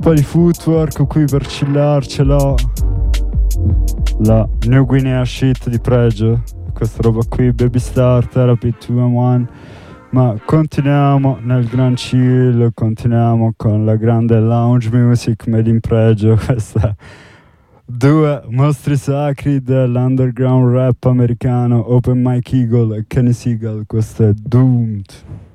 po' di footwork qui per chillarcela. La New Guinea Shit di Pregio, questa roba qui, Baby Star, Therapy 2-in-1. Ma continuiamo nel gran chill, continuiamo con la grande lounge music made in Pregio. Questa due mostri sacri dell'underground rap americano, Open Mike Eagle e Kenny Seagal. Questo è Doomed.